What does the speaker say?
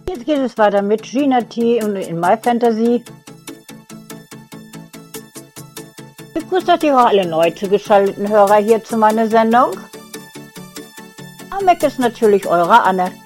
Jetzt geht es weiter mit Gina T und in My Fantasy. Begrüßt euch auch alle neu zugeschalteten Hörer hier zu meiner Sendung. Am Mic ist natürlich eure Anne.